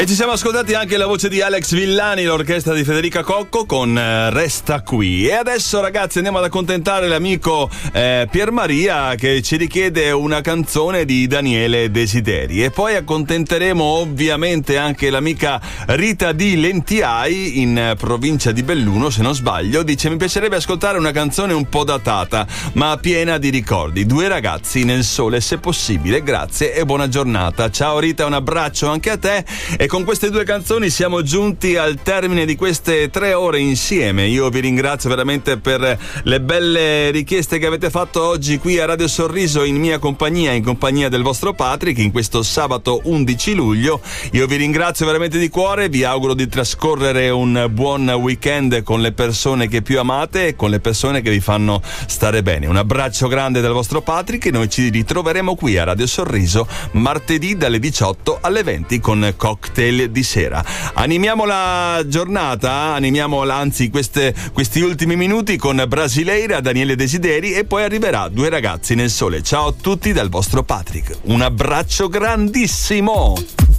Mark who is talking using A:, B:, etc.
A: E ci siamo ascoltati anche la voce di Alex Villani, l'orchestra di Federica Cocco con Resta Qui. E adesso, ragazzi, andiamo ad accontentare l'amico Pier Maria, che ci richiede una canzone di Daniele Desideri. E poi accontenteremo ovviamente anche l'amica Rita di Lentiai, in provincia di Belluno, se non sbaglio. Dice: mi piacerebbe ascoltare una canzone un po' datata, ma piena di ricordi. Due ragazzi nel sole, se possibile. Grazie e buona giornata. Ciao Rita, un abbraccio anche a te. E con queste due canzoni siamo giunti al termine di queste 3 ore insieme. Io vi ringrazio veramente per le belle richieste che avete fatto oggi qui a Radio Sorriso, in mia compagnia, in compagnia del vostro Patrick, in questo sabato 11 luglio. Io vi ringrazio veramente di cuore, vi auguro di trascorrere un buon weekend con le persone che più amate e con le persone che vi fanno stare bene. Un abbraccio grande dal vostro Patrick e noi ci ritroveremo qui a Radio Sorriso martedì dalle 18 alle 20 con Cocktail di sera. Animiamo la giornata, anzi questi ultimi minuti con Brasileira, Daniele Desideri, e poi arriverà Due ragazzi nel sole. Ciao a tutti dal vostro Patrick, un abbraccio grandissimo.